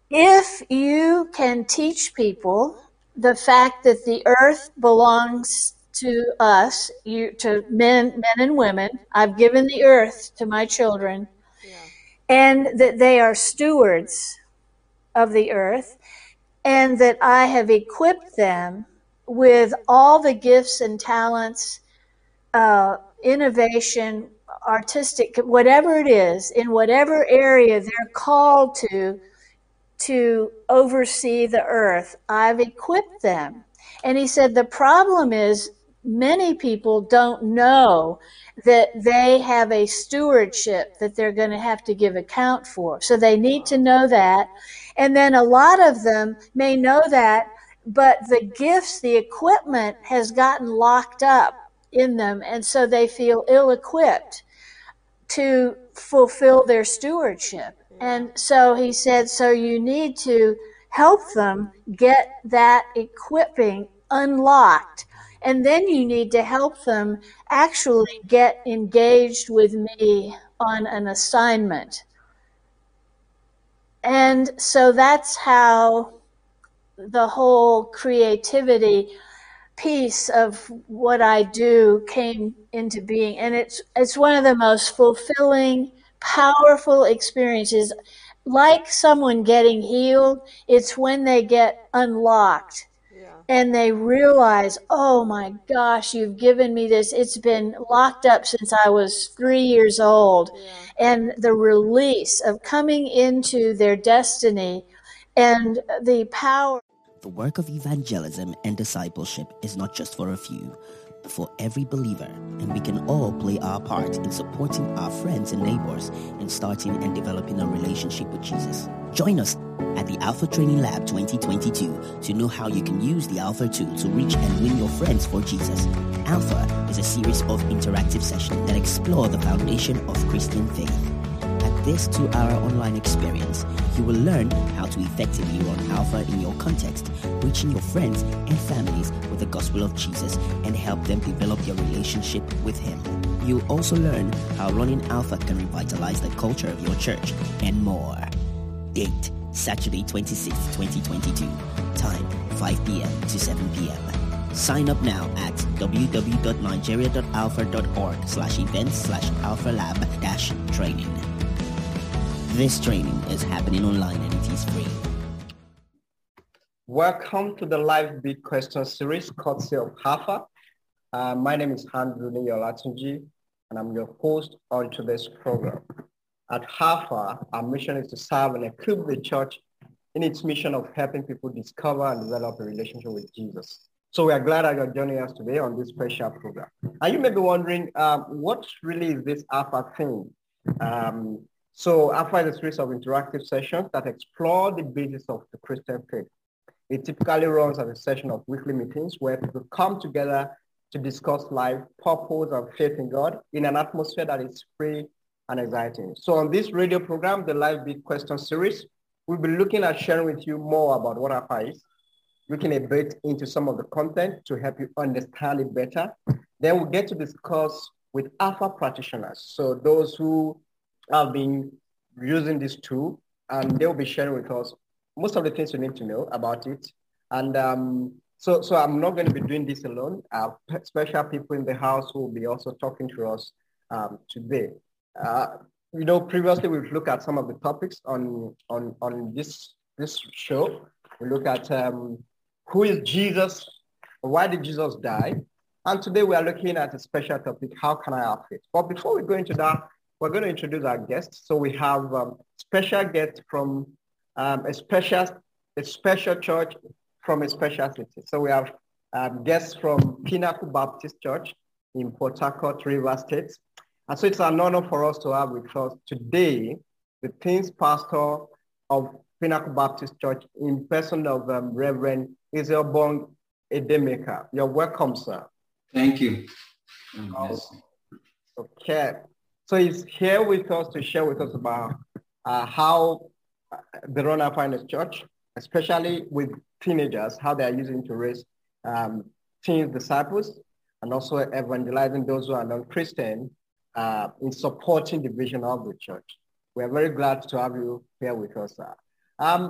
if you can teach people the fact that the earth belongs to us, to men and women, I've given the earth to my children, Yeah. and that they are stewards of the earth, and that I have equipped them with all the gifts and talents, innovation, artistic, whatever it is, in whatever area they're called to oversee the earth. I've equipped them. And he said the problem is many people don't know that they have a stewardship that they're going to have to give account for. So they need to Wow. know that. And then a lot of them may know that, but the gifts, the equipment has gotten locked up in them. And so they feel ill equipped to fulfill their stewardship. Yeah. And so he said, so you need to help them get that equipping unlocked. And then you need to help them actually get engaged with me on an assignment. And so that's how the whole creativity piece of what I do came into being. And it's one of the most fulfilling, powerful experiences. Like someone getting healed, it's when they get unlocked Yeah. and they realize, oh my gosh, you've given me this. It's been locked up since I was 3 years old. Yeah. And the release of coming into their destiny and the power. The work of evangelism and discipleship is not just for a few, but for every believer, and we can all play our part in supporting our friends and neighbors in starting and developing a relationship with Jesus. Join us at the Alpha Training Lab 2022 to know how you can use the Alpha tool to reach and win your friends for Jesus. Alpha is a series of interactive sessions that explore the foundation of Christian faith. At this 2-hour online experience, you will learn how to effectively run Alpha in your context, reaching your friends and families with the gospel of Jesus and help them develop your relationship with Him. You'll also learn how running Alpha can revitalize the culture of your church and more. Date, Saturday 26th, 2022. Time, 5 p.m. to 7 p.m. Sign up now at www.nigeria.alpha.org/events/alphalab-training. This training is happening online and it is free. Welcome to the live big question series, courtesy of Alpha. My name is Andrew Olatunji, and I'm your host on today's program. At Alpha, our mission is to serve and equip the church in its mission of helping people discover and develop a relationship with Jesus. So we are glad that you're joining us today on this special program. And you may be wondering, what really is this Alpha thing? So Alpha is a series of interactive sessions that explore the basis of the Christian faith. It typically runs as a session of weekly meetings where people come together to discuss life, purpose, and faith in God in an atmosphere that is free and exciting. So on this radio program, the Live Big Question series, we'll be looking at sharing with you more about what Alpha is, looking a bit into some of the content to help you understand it better. Then we'll get to discuss with Alpha practitioners. So those who have been using this tool, and they'll be sharing with us most of the things you need to know about it. And so I'm not going to be doing this alone. Special people in the house will be also talking to us today. Previously we've looked at some of the topics on this show. We look at who is Jesus, why did Jesus die? And today we are looking at a special topic, how can I have faith? But before we go into that, we're going to introduce our guests. So we have special guests from a special church from a special city. So we have guests from Pinnacle Baptist Church in Port Harcourt, Rivers State. And so it's an honor for us to have with us today the Teens Pastor of Pinnacle Baptist Church in person of Reverend Izelbong Edemeka. You're welcome, sir. Thank you. Okay. So he's here with us to share with us about how the Run Alpha in the church, especially with teenagers, how they are using to raise teen disciples and also evangelizing those who are non-Christian in supporting the vision of the church. We're very glad to have you here with us, sir.